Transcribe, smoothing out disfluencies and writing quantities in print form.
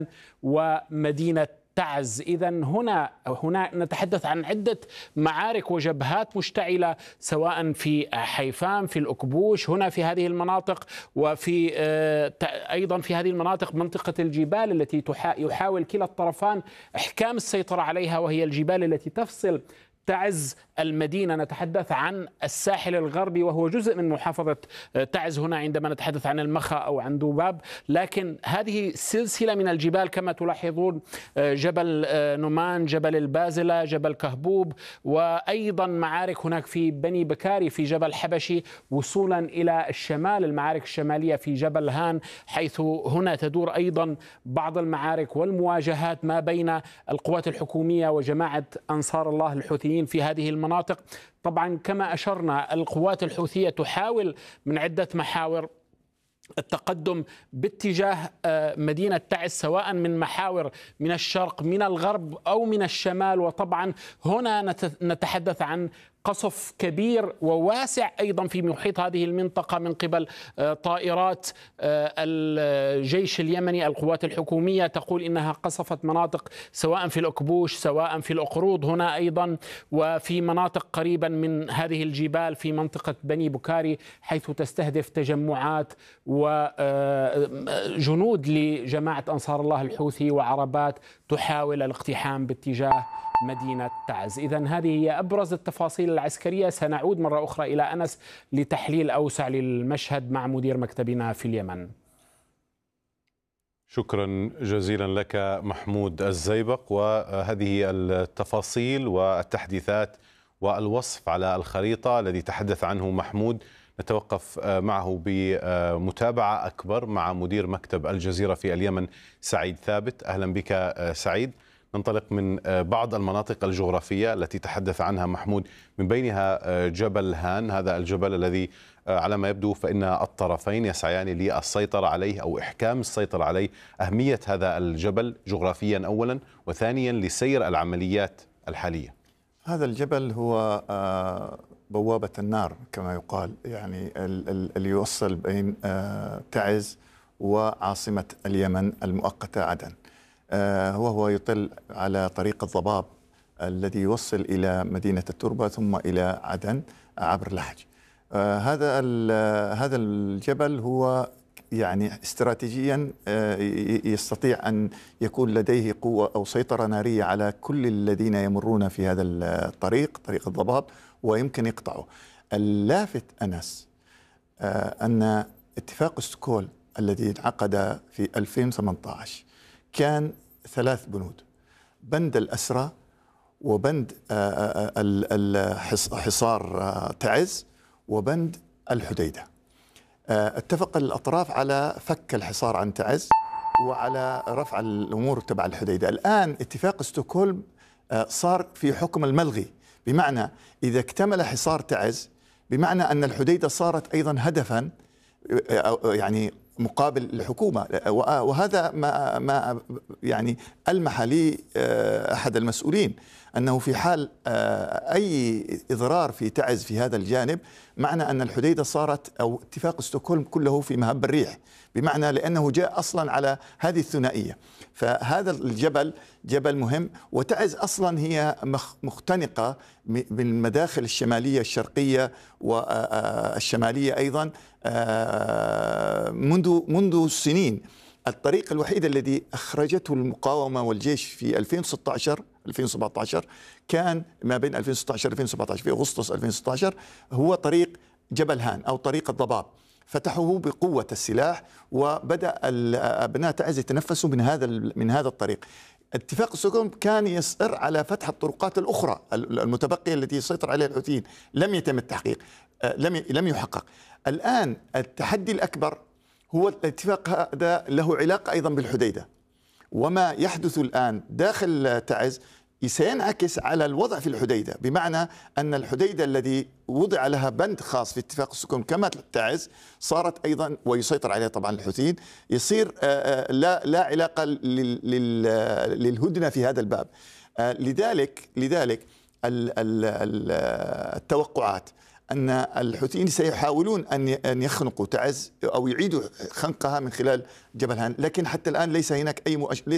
ومدينة تعز. إذا هنا نتحدث عن عدة معارك وجبهات مشتعلة، سواء في حيفان، في الأكبوش، هنا في هذه المناطق، وفي أيضا في هذه المناطق منطقة الجبال التي يحاول كلا الطرفان إحكام السيطرة عليها، وهي الجبال التي تفصل تعز المدينة. نتحدث عن الساحل الغربي وهو جزء من محافظة تعز هنا عندما نتحدث عن المخا أو عن ذوباب، لكن هذه سلسلة من الجبال كما تلاحظون، جبل نمان، جبل البازلة، جبل كهبوب، وأيضا معارك هناك في بني بكاري في جبل حبشي، وصولا إلى الشمال المعارك الشمالية في جبل هان، حيث هنا تدور أيضا بعض المعارك والمواجهات ما بين القوات الحكومية وجماعة أنصار الله الحوثيين في هذه المناطق. طبعا كما أشرنا، القوات الحوثية تحاول من عدة محاور التقدم باتجاه مدينة تعز، سواء من محاور من الشرق، من الغرب، أو من الشمال. وطبعا هنا نتحدث عن قصف كبير وواسع أيضا في محيط هذه المنطقة من قبل طائرات الجيش اليمني. القوات الحكومية تقول إنها قصفت مناطق سواء في الأكبوش، سواء في الأقروض هنا أيضا، وفي مناطق قريبا من هذه الجبال في منطقة بني بكاري، حيث تستهدف تجمعات وجنود لجماعة أنصار الله الحوثي وعربات تحاول الاقتحام باتجاه مدينة تعز. إذن هذه هي أبرز التفاصيل العسكرية. سنعود مرة أخرى إلى أنس لتحليل أوسع للمشهد مع مدير مكتبنا في اليمن. شكرا جزيلا لك محمود الزيبق، وهذه التفاصيل والتحديثات والوصف على الخريطة الذي تحدث عنه محمود نتوقف معه بمتابعة أكبر مع مدير مكتب الجزيرة في اليمن سعيد ثابت. أهلا بك سعيد. ننطلق من بعض المناطق الجغرافية التي تحدث عنها محمود، من بينها جبل هان، هذا الجبل الذي على ما يبدو فإن الطرفين يسعيان للسيطرة عليه أو إحكام السيطرة عليه. أهمية هذا الجبل جغرافيا أولا، وثانيا لسير العمليات الحالية. هذا الجبل هو بوابة النار كما يقال، يعني اللي يوصل بين تعز وعاصمة اليمن المؤقتة عدن. وهو يطل على طريق الضباب الذي يوصل إلى مدينة التربة ثم إلى عدن عبر لحج. هذا الجبل هو يعني استراتيجيا يستطيع أن يكون لديه قوة أو سيطرة نارية على كل الذين يمرون في هذا الطريق، طريق الضباب، ويمكن يقطعه. اللافت أنس أن اتفاق ستوكهولم الذي انعقد في 2018 كان 3 بنود: بند الأسرى، وبند حصار تعز، وبند الحديدة. اتفق الأطراف على فك الحصار عن تعز وعلى رفع الأمور تبع الحديدة. الآن اتفاق ستوكهولم صار في حكم الملغي، بمعنى إذا اكتمل حصار تعز بمعنى أن الحديدة صارت أيضا هدفا يعني مقابل الحكومة. وهذا ما يعني ألمح لي أحد المسؤولين أنه في حال أي إضرار في تعز في هذا الجانب، معنى أن الحديدة صارت أو اتفاق ستوكهولم كله في مهب الريح، بمعنى لأنه جاء أصلا على هذه الثنائية. فهذا الجبل جبل مهم، وتعز أصلا هي مختنقة بالمداخل الشمالية الشرقية والشمالية أيضا منذ سنين. الطريق الوحيد الذي أخرجته المقاومة والجيش في 2017 كان ما بين 2016 و 2017 في أغسطس 2016 هو طريق جبل هان أو طريق الضباب. فتحوه بقوة السلاح، وبدأ أبناء تعز يتنفسوا من هذا الطريق. اتفاق ستوكهولم كان يصر على فتح الطرقات الأخرى المتبقية التي يسيطر عليها الحوثيين، لم يتم التحقيق، لم يحقق. الآن التحدي الأكبر هو الاتفاق هذا له علاقة أيضا بالحديدة، وما يحدث الآن داخل تعز سينعكس على الوضع في الحديدة، بمعنى أن الحديدة الذي وضع لها بند خاص في اتفاق ستوكهولم كما تعز صارت أيضا، ويسيطر عليها طبعا الحوثيين، يصير لا علاقة للهدنة في هذا الباب. لذلك التوقعات أن الحوثيين سيحاولون أن يخنقوا تعز أو يعيدوا خنقها من خلال جبل هان، لكن حتى الآن ليس